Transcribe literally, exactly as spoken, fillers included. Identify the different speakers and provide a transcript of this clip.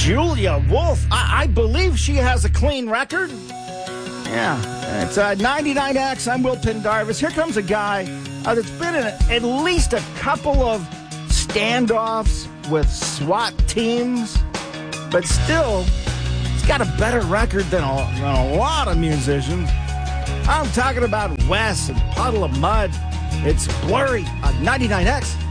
Speaker 1: Julia Wolf. I, I believe she has a clean record. Yeah, it's uh, ninety-nine X. I'm Will Pendarvis. Here comes a guy uh, that's been in at least a couple of standoffs with SWAT teams, but still, he's got a better record than a, than a lot of musicians. I'm talking about Wes and Puddle of Mud. It's Blurry on ninety-nine X.